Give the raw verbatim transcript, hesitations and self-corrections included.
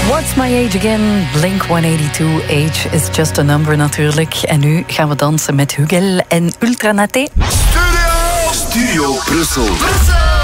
What's My Age Again? Blink honderdtweeënnegentig. Age is just a number natuurlijk. En nu gaan we dansen met Hugel en Ultranaté. Studio, Studio Brussel. Brussel.